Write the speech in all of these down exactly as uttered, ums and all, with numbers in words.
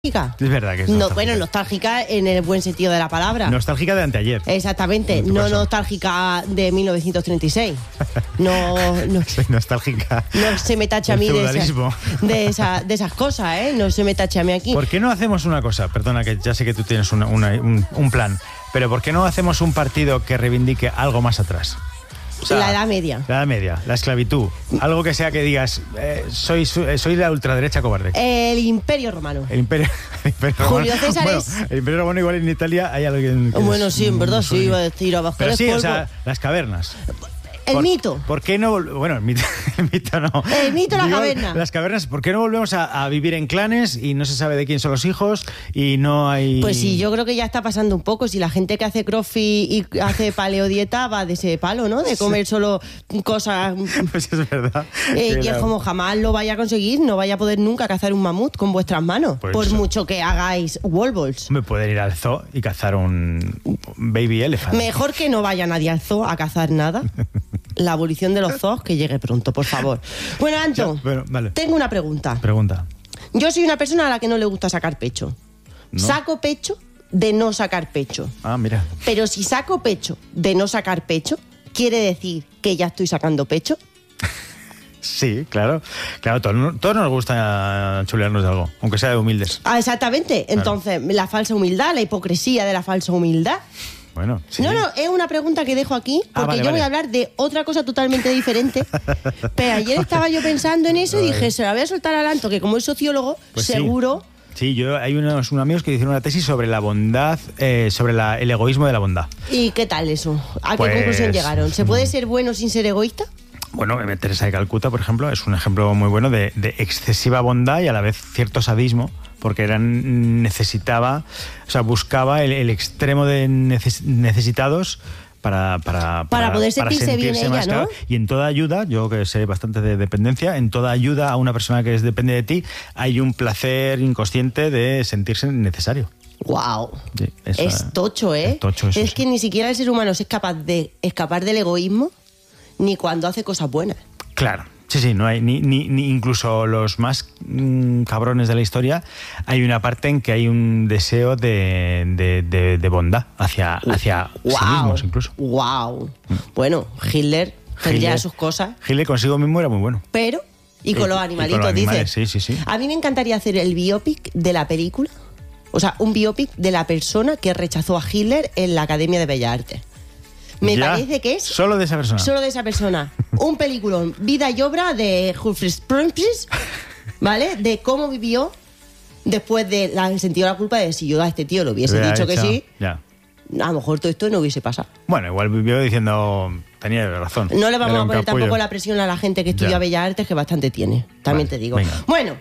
Es verdad que es no, bueno, nostálgica en el buen sentido de la palabra. Nostálgica de anteayer. Exactamente, no caso. Nostálgica de mil novecientos treinta y seis. No, no. Soy nostálgica. No se me tacha a mí de esas, de, esa, de esas cosas, ¿eh? No se me tacha a mí aquí. ¿Por qué no hacemos una cosa? Perdona, que ya sé que tú tienes una, una, un, un plan, pero ¿por qué no hacemos un partido que reivindique algo más atrás? O sea, la edad media. La edad media, la esclavitud. Algo que sea que digas, eh, soy, soy la ultraderecha cobarde. El Imperio Romano. El Imperio, el imperio Julio Romano. César bueno, es... El Imperio Romano igual en Italia hay alguien que Bueno, es, sí, en verdad, sí, soy... iba a decir abajo. Pero sí, polvo. o sea, las cavernas. El por, mito. ¿Por qué no? Bueno, el mito, el mito no. El mito de la Digo, caverna. Las cavernas, ¿por qué no volvemos a, a vivir en clanes y no se sabe de quién son los hijos y no hay... Pues sí, yo creo que ya está pasando un poco. Si la gente que hace crossfit y hace paleodieta va de ese palo, ¿no? De comer solo cosas... Pues es verdad. Eh, y es como jamás lo vaya a conseguir, no vaya a poder nunca cazar un mamut con vuestras manos, pues por eso. Mucho que hagáis wall balls. Me pueden ir al zoo y cazar un, un baby elephant. Mejor que no vaya nadie al zoo a cazar nada. La abolición de los zoos que llegue pronto, por favor. Bueno, Anto, ya, bueno, vale. Tengo una pregunta. Pregunta. Yo soy una persona a la que no le gusta sacar pecho. ¿No? Saco pecho de no sacar pecho. Ah, mira. Pero si saco pecho de no sacar pecho, ¿quiere decir que ya estoy sacando pecho? Sí, claro. Claro, todos, todos nos gusta chulearnos de algo, aunque sea de humildes. Ah, exactamente. Claro. Entonces, la falsa humildad, la hipocresía de la falsa humildad. Bueno, sí. No, no, es una pregunta que dejo aquí porque ah, vale, yo vale. voy a hablar de otra cosa totalmente diferente. Pero ayer estaba yo pensando en eso y dije, se la voy a soltar al Anto, que como es sociólogo, pues seguro... Sí. Sí, yo hay unos, unos amigos que hicieron una tesis sobre la bondad, eh, sobre la, el egoísmo de la bondad. ¿Y qué tal eso? ¿A pues, qué conclusión llegaron? ¿Se puede ser bueno sin ser egoísta? Bueno, Teresa de Calcuta, por ejemplo, es un ejemplo muy bueno de, de excesiva bondad y a la vez cierto sadismo, porque eran, necesitaba, o sea, buscaba el, el extremo de neces, necesitados para, para, para, para poder sentirse, para sentirse bien ella, ¿no? Claro. Y en toda ayuda, yo que sé bastante de dependencia, en toda ayuda a una persona que depende de ti, hay un placer inconsciente de sentirse necesario. Wow, sí, esa, es tocho, ¿eh? Es, tocho eso, es sí. que ni siquiera el ser humano es capaz de escapar del egoísmo ni cuando hace cosas buenas. Claro. Sí, sí, no hay ni, ni, ni incluso los más mmm, cabrones de la historia, hay una parte en que hay un deseo de, de, de, de bondad hacia, hacia wow, sí mismos incluso. Wow. Mm. Bueno, Hitler tendría sus cosas. Hitler consigo mismo era muy bueno. Pero, y con y, los animalitos, con los animales, dice. Sí, sí, sí. A mí me encantaría hacer el biopic de la película. O sea, un biopic de la persona que rechazó a Hitler en la Academia de Bellas Artes. Me ya, parece que es... Solo de esa persona. Solo de esa persona. Un peliculón, vida y obra de Humphrey Prentice, ¿vale? De cómo vivió después de la, el sentido de la culpa de si yo a este tío le hubiese dicho hecho, que sí, ya. A lo mejor todo esto no hubiese pasado. Bueno, igual vivió diciendo... Tenía razón. No le vamos a poner tampoco la presión a la gente que estudia ya. Bellas Artes, que bastante tiene. También vale, te digo. Venga. Bueno,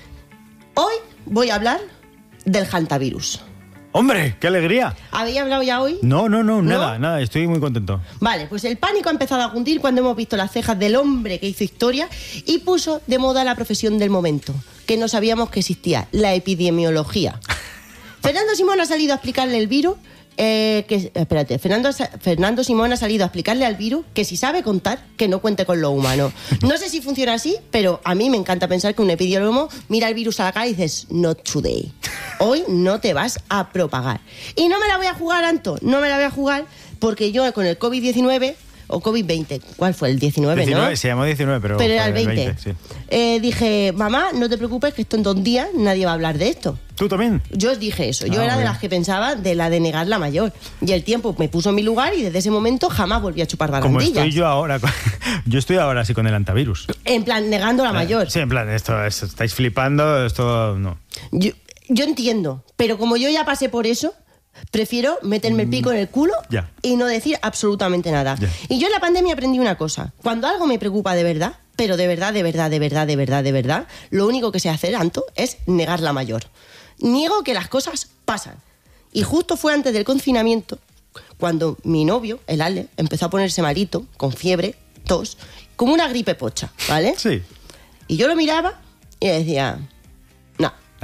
hoy voy a hablar del hantavirus. ¡Hombre, qué alegría! ¿Habéis hablado ya hoy? No, no, no, nada, ¿No? nada, estoy muy contento. Vale, pues el pánico ha empezado a cundir cuando hemos visto las cejas del hombre que hizo historia y puso de moda la profesión del momento, que no sabíamos que existía, la epidemiología. Fernando Simón ha salido a explicarle el virus, eh, que, espérate, Fernando, Fernando Simón ha salido a explicarle al virus que si sabe contar, que no cuente con lo humano. No sé si funciona así, pero a mí me encanta pensar que un epidemiólogo mira el virus a la cara y dices, not today. Hoy no te vas a propagar. Y no me la voy a jugar, Anto, no me la voy a jugar porque yo con el covid diecinueve o covid veinte, ¿cuál fue? El diecinueve, diecinueve, ¿no? Se llamó diecinueve, pero... Pero era el veinte. veinte sí. eh, dije, mamá, no te preocupes que esto en dos días nadie va a hablar de esto. ¿Tú también? Yo os dije eso. Yo ah, era bien. de las que pensaba de la de negar la mayor. Y el tiempo me puso en mi lugar y desde ese momento jamás volví a chupar barandillas. Como estoy yo ahora. Yo estoy ahora así con el antivirus. En plan, negando la eh, mayor. Sí, en plan, esto, esto estáis flipando, esto no. Yo, yo entiendo, pero como yo ya pasé por eso, prefiero meterme el pico en el culo ya. y no decir absolutamente nada. Ya. Y yo en la pandemia aprendí una cosa. Cuando algo me preocupa de verdad, pero de verdad, de verdad, de verdad, de verdad, de verdad, lo único que sé hacer, Anto, es negar la mayor. Niego que las cosas pasan. Y justo fue antes del confinamiento, cuando mi novio, el Ale, empezó a ponerse malito, con fiebre, tos, como una gripe pocha, ¿vale? Sí. Y yo lo miraba y decía, no,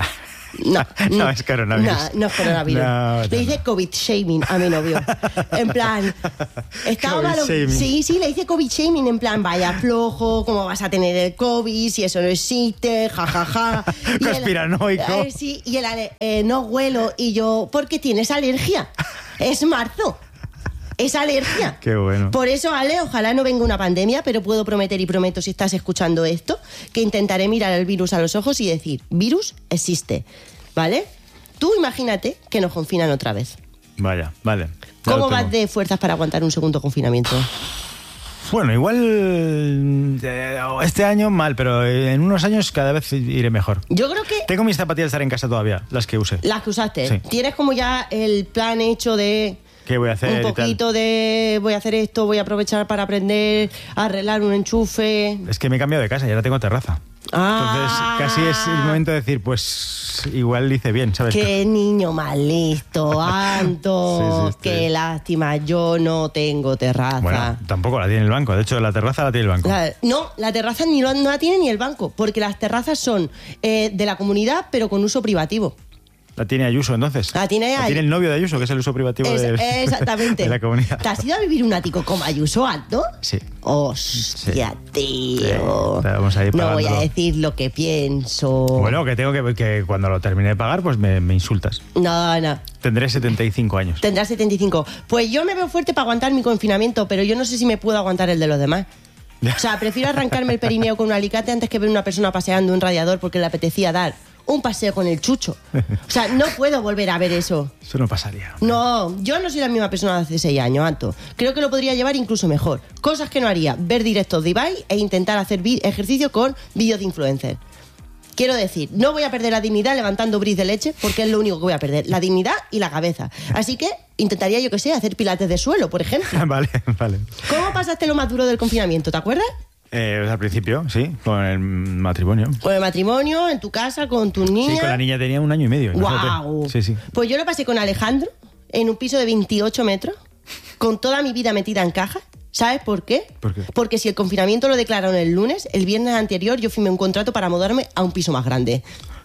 No, no, no es coronavirus. No, no es coronavirus. No, Le no, hice no. COVID shaming a mi novio. En plan, estaba COVID malo. shaming. Sí, sí, le hice COVID shaming. En plan, vaya flojo, ¿cómo vas a tener el COVID si eso no existe? Ja, ja, ja. Y él- Conspiranoico. eh, sí, y él, eh, no huelo. Y yo, ¿por qué tienes alergia? Es marzo. Es alergia. Qué bueno. Por eso, Ale, ojalá no venga una pandemia, pero puedo prometer y prometo, si estás escuchando esto, que intentaré mirar al virus a los ojos y decir, virus existe, ¿vale? Tú imagínate que nos confinan otra vez. Vaya, vale. Ya ¿Cómo lo tengo. vas de fuerzas para aguantar un segundo confinamiento? Bueno, igual eh, este año mal, pero en unos años cada vez iré mejor. Yo creo que Tengo mis zapatillas de estar en casa todavía, las que usé. las que usaste, Sí. tienes como ya el plan hecho de... ¿Qué voy a hacer? Un y tal? poquito de voy a hacer esto, voy a aprovechar para aprender a arreglar un enchufe. Es que me he cambiado de casa y ahora tengo terraza. Ah. Entonces casi es el momento de decir, pues igual hice bien, ¿sabes? Qué niño más listo, Anto. Sí, sí, sí. Qué lástima, yo no tengo terraza. Bueno, tampoco la tiene el banco. De hecho, la terraza la tiene el banco. La- no, la terraza ni lo- no la tiene ni el banco, porque las terrazas son eh, de la comunidad, pero con uso privativo. La tiene Ayuso, entonces. La tiene ahí. tiene el novio de Ayuso, que es el uso privativo Es- de, exactamente. de la comunidad. ¿Te has ido a vivir un ático como Ayuso, Anto? Sí. Hostia, tío. Sí, vamos a ir no voy a pagándolo. decir lo que pienso. Bueno, que tengo que, que cuando lo termine de pagar, pues me, me insultas. No, no. Tendré setenta y cinco años. Tendrás setenta y cinco. Pues yo me veo fuerte para aguantar mi confinamiento, pero yo no sé si me puedo aguantar el de los demás. O sea, prefiero arrancarme el perineo con un alicate antes que ver una persona paseando un radiador porque le apetecía dar un paseo con el chucho. O sea, no puedo volver a ver eso. Eso no pasaría. No, yo no soy la misma persona de hace seis años, Anto. Creo que lo podría llevar incluso mejor. Cosas que no haría, ver directos de Ibai e intentar hacer vi- ejercicio con vídeos de influencer. Quiero decir, no voy a perder la dignidad levantando bris de leche porque es lo único que voy a perder, la dignidad y la cabeza. Así que intentaría, yo que sé, hacer pilates de suelo, por ejemplo. Vale, vale. ¿Cómo pasaste lo más duro del confinamiento? ¿Te acuerdas? Eh, pues al principio, sí, con el matrimonio. Con el matrimonio, en tu casa, con tus niñas. Sí, con la niña tenía un año y medio. imagínate. ¡Guau! Sí, sí. Pues yo lo pasé con Alejandro en un piso de veintiocho metros, con toda mi vida metida en caja. ¿Sabes por qué? ¿Por qué? Porque si el confinamiento lo declararon el lunes, el viernes anterior yo firmé un contrato para mudarme a un piso más grande.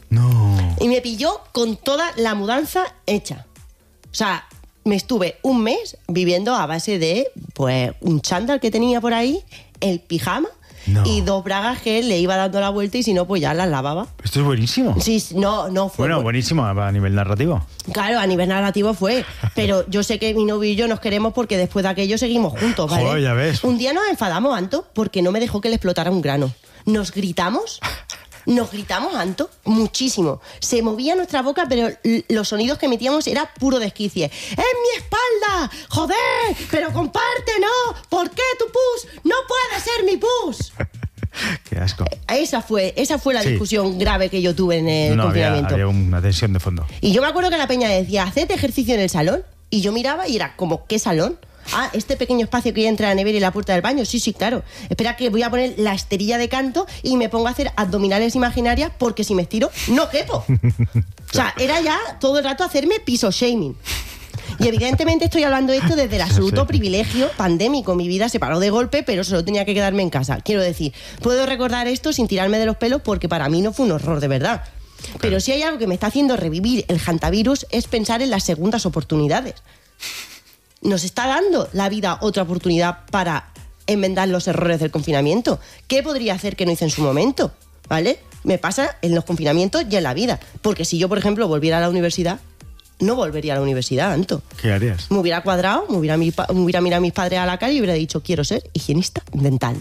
No. Y me pilló con toda la mudanza hecha. O sea, me estuve un mes viviendo a base de, pues, un chándal que tenía por ahí, el pijama No. y dos bragas que le iba dando la vuelta y si no, pues ya las lavaba. Esto es buenísimo. Sí, sí, no, no fue. Bueno, bu- buenísimo a a nivel narrativo. Claro, a nivel narrativo fue. Pero yo sé que mi novio y yo nos queremos porque después de aquello seguimos juntos, ¿vale? Joder, ya ves. Un día nos enfadamos, Anto, porque no me dejó que le explotara un grano. Nos gritamos. Nos gritamos, Anto, muchísimo. Se movía nuestra boca, pero l- los sonidos que emitíamos era puro desquicie. ¡En mi espalda! ¡Joder! ¡Pero comparte, no! ¿Por qué tu pus no puede ser mi pus? Qué asco. Esa fue, esa fue la Sí. discusión grave que yo tuve en el No, había, confinamiento. había una tensión de fondo. Y yo me acuerdo que la peña decía, haced ejercicio en el salón. Y yo miraba y era como, ¿qué salón? Ah, este pequeño espacio que hay entre la nevera y la puerta del baño. Sí, sí, claro. Espera que voy a poner la esterilla de canto y me pongo a hacer abdominales imaginarias porque si me estiro, no quepo. O sea, era ya todo el rato hacerme piso shaming. Y evidentemente estoy hablando de esto desde el absoluto Sí. privilegio pandémico. Mi vida se paró de golpe, pero solo tenía que quedarme en casa. Quiero decir, puedo recordar esto sin tirarme de los pelos porque para mí no fue un horror de verdad. Pero si hay algo que me está haciendo revivir el hantavirus es pensar en las segundas oportunidades. Nos está dando la vida otra oportunidad para enmendar los errores del confinamiento. ¿Qué podría hacer que no hice en su momento? ¿Vale? Me pasa en los confinamientos y en la vida. Porque si yo, por ejemplo, volviera a la universidad, no volvería a la universidad, Anto. ¿Qué harías? Me hubiera cuadrado, me hubiera, mi pa- me hubiera mirado a mis padres a la cara y hubiera dicho, quiero ser higienista dental.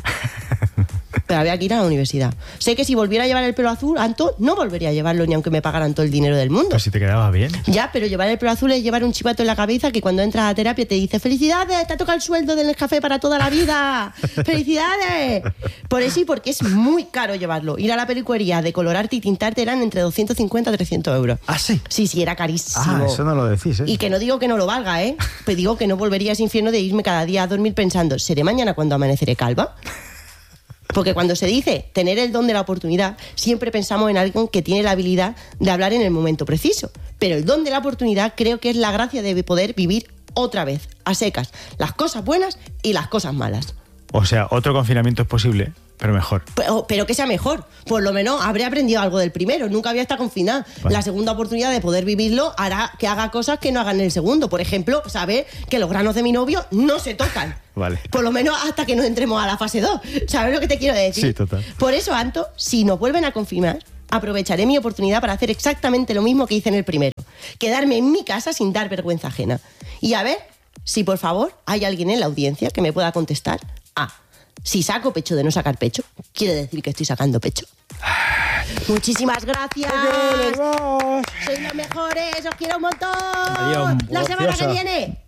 Pero había que ir a la universidad. Sé que si volviera a llevar el pelo azul, Anto, no volvería a llevarlo ni aunque me pagaran todo el dinero del mundo. Pues si te quedaba bien. Ya, pero llevar el pelo azul es llevar un chivato en la cabeza que cuando entras a terapia te dice ¡felicidades! ¡Te ha tocado el sueldo del Nescafé para toda la vida! ¡Felicidades! Por eso y porque es muy caro llevarlo. Ir a la peluquería, decolorarte y tintarte eran entre doscientos cincuenta y trescientos euros. ¿Ah, sí? Sí, sí, era carísimo. Ah, eso no lo decís, ¿eh? Y que no digo que no lo valga, ¿eh? Pero digo que no volvería a ese infierno de irme cada día a dormir pensando ¿seré mañana cuando amaneceré calva? Porque cuando se dice tener el don de la oportunidad, siempre pensamos en alguien que tiene la habilidad de hablar en el momento preciso. Pero el don de la oportunidad creo que es la gracia de poder vivir otra vez, a secas, las cosas buenas y las cosas malas. O sea, otro confinamiento es posible, Pero mejor. Pero, pero que sea mejor. Por lo menos habré aprendido algo del primero. Nunca había estado confinada. Vale. La segunda oportunidad de poder vivirlo hará que haga cosas que no hagan en el segundo. Por ejemplo, saber que los granos de mi novio no se tocan. Vale. Por lo menos hasta que no entremos a la fase dos. ¿Sabes lo que te quiero decir? Sí, total. Por eso, Anto, si nos vuelven a confinar, aprovecharé mi oportunidad para hacer exactamente lo mismo que hice en el primero. Quedarme en mi casa sin dar vergüenza ajena. Y a ver si, por favor, hay alguien en la audiencia que me pueda contestar. Ah, si saco pecho de no sacar pecho, quiere decir que estoy sacando pecho. Muchísimas gracias. Adiós. Sois los mejores, os quiero un montón. Adiós, la semana que viene.